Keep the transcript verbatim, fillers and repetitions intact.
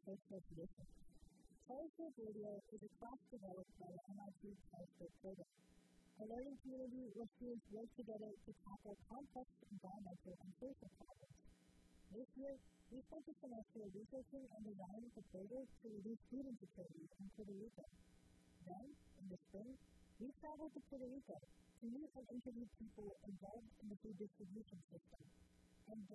cultural traditions. Telescope Radio is a class developed by the M I T Telescope program, a learning community where students work together to tackle complex environmental and social problems. This year, we spent the semester researching and designing proposals to reduce food insecurity in Puerto Rico. Then, in the spring, we traveled to Puerto Rico to meet and interview people involved in the food distribution system. And